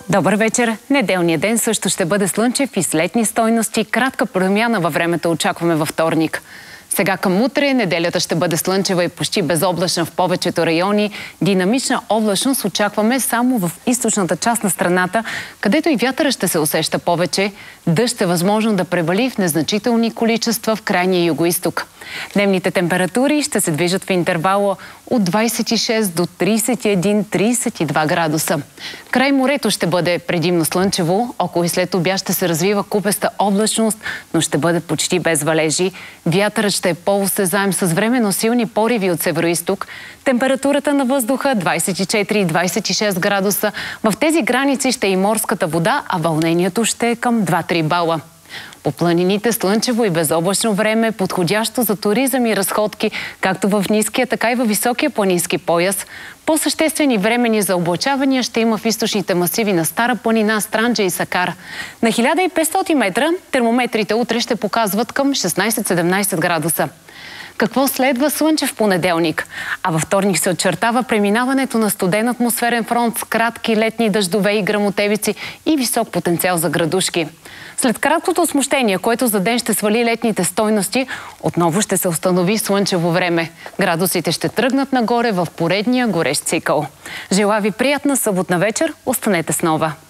Добър вечер! Неделният ден също ще бъде слънчев и с летни стойности. Кратка промяна във времето очакваме във вторник. Сега към утре неделята ще бъде слънчева и почти безоблачна в повечето райони. Динамична облачност очакваме само в източната част на страната, където и вятъра ще се усеща повече. Дъжд е възможно да превали в незначителни количества в крайния югоизток. Дневните температури ще се движат в интервала от 26 до 31-32 градуса. Край морето ще бъде предимно слънчево, около и след обяд ще се развива купеста облачност, но ще бъде почти без валежи. Вятърът ще е по-осезаем с временно силни пориви от североизток. Температурата на въздуха 24-26 градуса. В тези граници ще е и морската вода, а вълнението ще е към 2-3 бала. По планините слънчево и безоблачно време, подходящо за туризъм и разходки, както в ниския, така и във високия планински пояс. По-съществени времени за облачавания ще има в източните масиви на Стара планина, Странджа и Сакар. На 1500 метра термометрите утре ще показват към 16-17 градуса. Какво следва? Слънчев понеделник. А във вторник се очертава преминаването на студен атмосферен фронт с кратки летни дъждове и гръмотевици и висок потенциал за градушки. След краткото смущение, което за ден ще свали летните стойности, отново ще се установи слънчево време. Градусите ще тръгнат нагоре в поредния горещ цикъл. Желая ви приятна съботна вечер. Останете с Нова.